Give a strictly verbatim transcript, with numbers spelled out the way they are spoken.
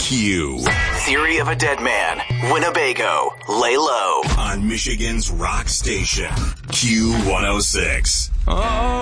Q. Theory of a Dead Man, Winnebago, Lay Low. On Michigan's rock station, Q one oh six. Oh.